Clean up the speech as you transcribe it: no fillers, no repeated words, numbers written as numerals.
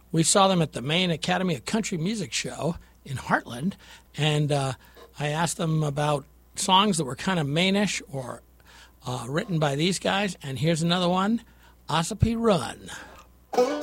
we saw them at the Maine Academy of Country Music show in Heartland, and I asked them about songs that were kind of Maine-ish or written by these guys, and here's another one, Ossipee Run.